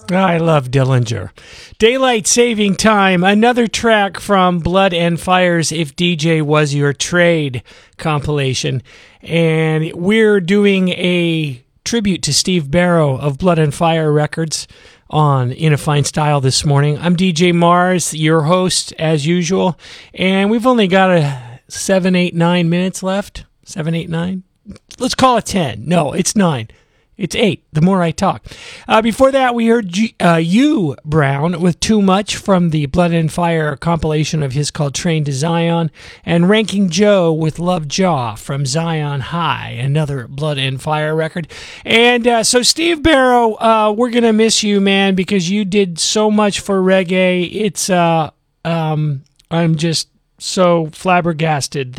I love Dillinger. Daylight Saving Time, another track from Blood and Fire's If DJ Was Your Trade compilation. And we're doing a tribute to Steve Barrow of Blood and Fire Records on In a Fine Style this morning. I'm DJ Mars, your host as usual. And we've only got 7, 8, 9 minutes left. 7, 8, 9? Let's call it 10. No, it's 9. It's 8, the more I talk. Before that, we heard U Brown with Too Much from the Blood and Fire compilation of his called Train to Zion, and Ranking Joe with Love Jaw from Zion High, another Blood and Fire record. And so Steve Barrow, we're going to miss you, man, because you did so much for reggae. It's I'm just so flabbergasted